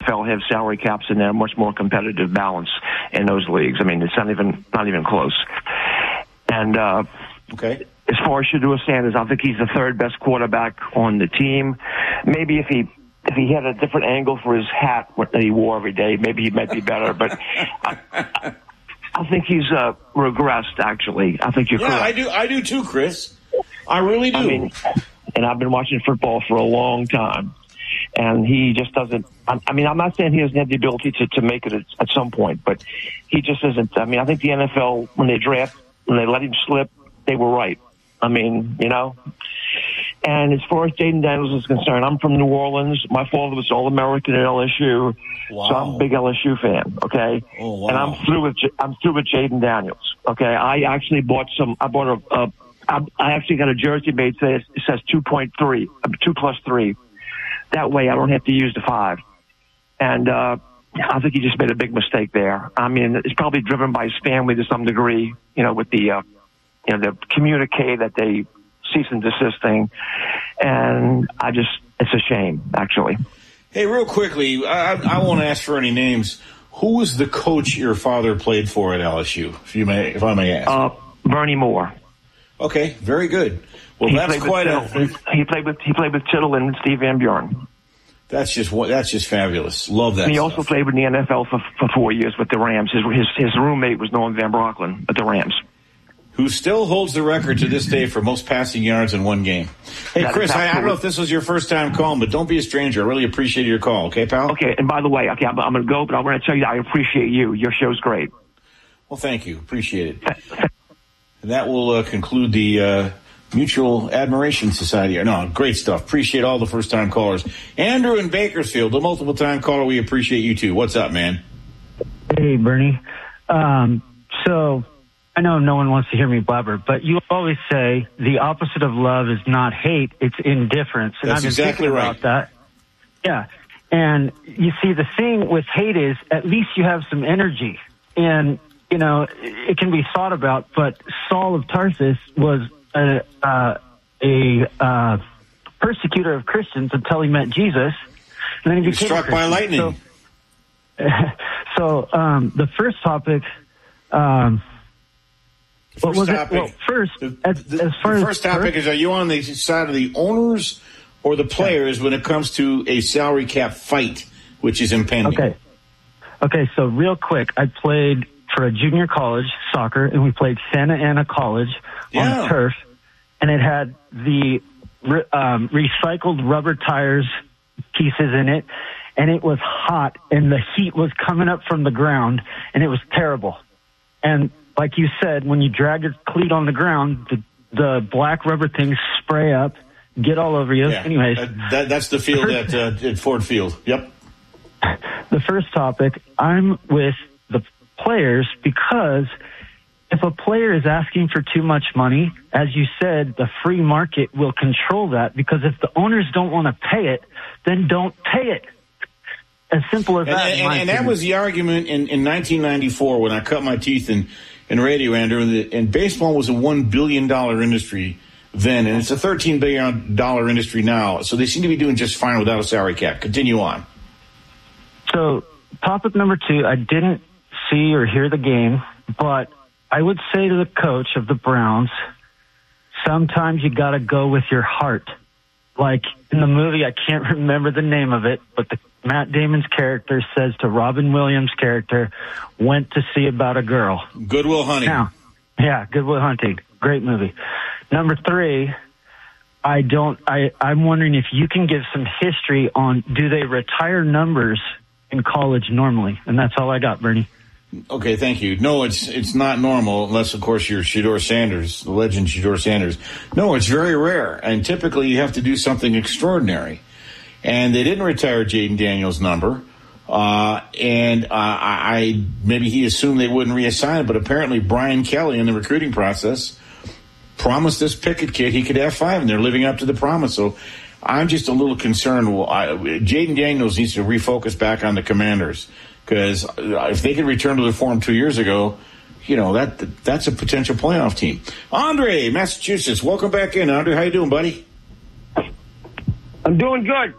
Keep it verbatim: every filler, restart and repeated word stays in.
F L have salary caps and they're much more competitive balance in those leagues. I mean, it's not even not even close. And uh, okay. As far as Shedeur Sanders, I think he's the third best quarterback on the team. Maybe if he if he had a different angle for his hat that he wore every day, maybe he might be better. But I, I, I think he's uh, regressed. Actually, I think you're yeah, correct. I do. I do too, Chris. I really do. I mean, and I've been watching football for a long time, and he just doesn't. I, I mean, I'm not saying he doesn't have the ability to, to make it at, at some point, but he just isn't. I mean, I think the N F L, when they draft, when they let him slip, they were right. I mean, you know. And as far as Jayden Daniels is concerned, I'm from New Orleans. My father was All-American at L S U, wow. so I'm a big L S U fan. Okay, oh, wow. and I'm through with I'm through with Jayden Daniels. Okay, I actually bought some. I bought a. a I, I actually got a jersey made that it says two point three, two plus three. That way, I don't have to use the five. And uh, I think he just made a big mistake there. I mean, it's probably driven by his family to some degree. You know, with the uh, you know the communique that they cease and desist thing. And I just, it's a shame, actually. Hey, real quickly, I, I won't ask for any names. Who was the coach your father played for at L S U, if you may, if I may ask? Uh, Bernie Moore. Okay, very good. Well, he that's quite a. He played with he played with Tittle and Steve Van Buren. That's just that's just fabulous. Love that. And he stuff. also played in the N F L for for four years with the Rams. His his, his roommate was Norman Van Brocklin at the Rams, who still holds the record to this day for most passing yards in one game. Hey, that Chris, I, I don't know if this was your first time calling, but don't be a stranger. I really appreciate your call. Okay, pal? Okay, and by the way, okay, I'm, I'm going to go, but I want to tell you I appreciate you. Your show's great. Well, thank you. Appreciate it. And that will uh, conclude the uh, Mutual Admiration Society. No, great stuff. Appreciate all the first-time callers. Andrew in Bakersfield, the multiple-time caller, we appreciate you, too. What's up, man? Hey, Bernie. Um, so... I know no one wants to hear me blabber, but you always say the opposite of love is not hate, it's indifference. And That's I've been exactly thinking right. about that. Yeah. And you see, the thing with hate is at least you have some energy. And, you know, it can be thought about, but Saul of Tarsus was a, uh, a uh, persecutor of Christians until he met Jesus. And then he, he became struck by lightning. So, so um, the first topic... Um, First what was topic, it? Well, first, the, as, the, as far the as first topic first, is: are you on the side of the owners or the players when it comes to a salary cap fight, which is impending? Okay. Okay. So real quick, I played for a junior college soccer, and we played Santa Ana College yeah. on turf, and it had the um, recycled rubber tires pieces in it, and it was hot, and the heat was coming up from the ground, and it was terrible, and like you said, when you drag your cleat on the ground, the, the black rubber things spray up, get all over you. Yeah, Anyways. That, that, that's the field at, uh, at Ford Field. Yep. The first topic, I'm with the players because if a player is asking for too much money, as you said, the free market will control that because if the owners don't want to pay it, then don't pay it. As simple as and, that. And, and that was the argument in, in nineteen ninety-four when I cut my teeth in in radio, Andrew, and, and baseball was a one billion dollars industry then, and it's a thirteen billion dollars industry now. So they seem to be doing just fine without a salary cap. Continue on. So topic number two, I didn't see or hear the game, but I would say to the coach of the Browns, sometimes you got to go with your heart. Like in the movie, I can't remember the name of it, but the Matt Damon's character says to Robin Williams' character, went to see about a girl. Good Will Hunting. Now, yeah, Good Will Hunting. Great movie. Number three, I don't, I, I'm wondering if you can give some history on do they retire numbers in college normally? And that's all I got, Bernie. Okay, thank you. No, it's it's not normal unless, of course, you're Shedeur Sanders, the legend Shedeur Sanders. No, it's very rare, and typically you have to do something extraordinary. And they didn't retire Jayden Daniels' number, uh, and uh, I, I maybe he assumed they wouldn't reassign it, but apparently Brian Kelly in the recruiting process promised this Pickett kid he could have five, and they're living up to the promise. So I'm just a little concerned. Well, Jayden Daniels needs to refocus back on the Commanders. Because if they could return to the form two years ago, you know, that that's a potential playoff team. Andre, Massachusetts, welcome back in. Andre, how you doing, buddy? I'm doing good.